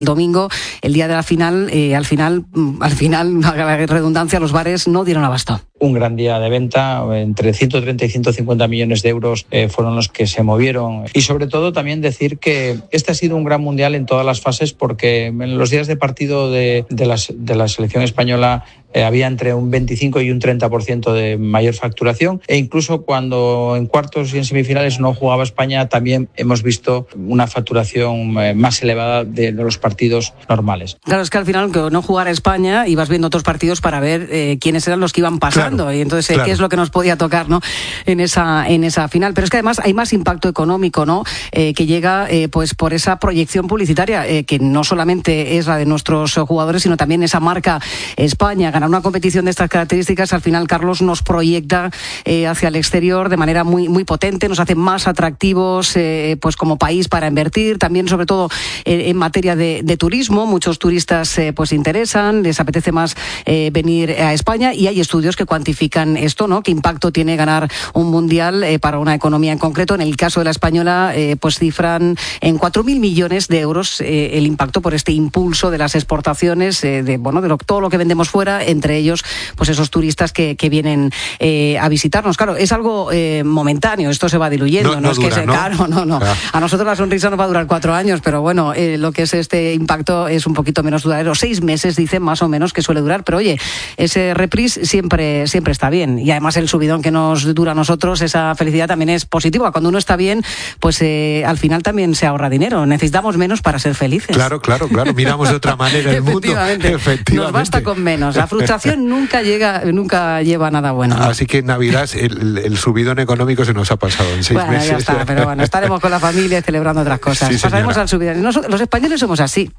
domingo, el día de la final, al final, a la redundancia, los bares no dieron abasto. Un gran día de venta, entre 130 y 150 millones de euros fueron los que se movieron. Y sobre todo también decir que este ha sido un gran mundial en todas las fases, porque en los días de partido de la selección española había entre un 25 y un 30% de mayor facturación, e incluso cuando en cuartos y en semifinales no jugaba España, también hemos visto una facturación más elevada de los partidos normales. Claro, es que al final, aunque no jugara España, ibas viendo otros partidos para ver quiénes eran los que iban pasando. Claro, y entonces qué es lo que nos podía tocar, ¿no? en esa final. Pero es que además hay más impacto económico, ¿no? Que llega pues por esa proyección publicitaria, que no solamente es la de nuestros jugadores, sino también esa marca España. Ganar una competición de estas características, al final, Carlos, nos proyecta hacia el exterior de manera muy, muy potente, nos hace más atractivos pues como país para invertir, también sobre todo en materia de turismo. Muchos turistas pues interesan, les apetece más venir a España, y hay estudios que cuantifican esto, ¿no? ¿Qué impacto tiene ganar un mundial para una economía en concreto? En el caso de la española, pues cifran en 4.000 millones de euros el impacto por este impulso de las exportaciones, todo lo que vendemos fuera, entre ellos pues esos turistas que vienen a visitarnos. Claro, es algo momentáneo, esto se va diluyendo, no es dura, que se, ¿no? Claro, no. Claro. A nosotros la sonrisa nos va a durar 4 años, pero bueno, lo que es este impacto es un poquito menos duradero. 6 meses, dicen, más o menos, que suele durar, pero oye, ese reprise siempre está bien, y además el subidón que nos dura a nosotros, esa felicidad también es positiva. Cuando uno está bien, pues al final también se ahorra dinero, necesitamos menos para ser felices. Claro, miramos de otra manera el mundo. Efectivamente. Nos basta con menos, la frustración nunca lleva a nada bueno. Así que en Navidad el subidón económico se nos ha pasado en 6 meses. Ya está, pero bueno, estaremos con la familia celebrando otras cosas. Sí, pasaremos al subidón. Los españoles somos así.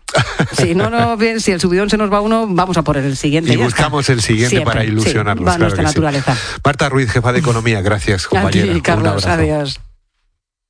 Si el subidón se nos va uno, vamos a por el siguiente. Y buscamos el siguiente siempre, para ilusionarnos. Va nuestra naturaleza. Marta Ruiz, jefa de Economía, gracias, compañera. Aquí, Carlos, adiós.